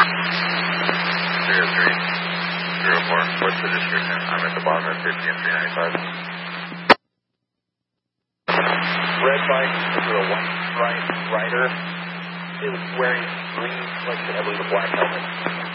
What's the description? I'm at the bottom of 50 and 395. Red bike with a white stripe rider is wearing green, like I believe a black helmet.